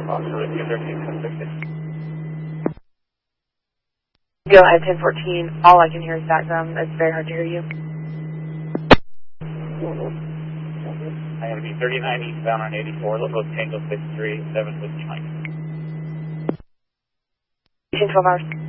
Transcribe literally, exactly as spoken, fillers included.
Officer with you, thirteen ten sixty. Go ahead, ten fourteen. All I can hear is background. It's very hard to hear you. I'm going to be thirty-nine eastbound on eighty-four, local Tango six three seven Whiskey Mike. twelve hours.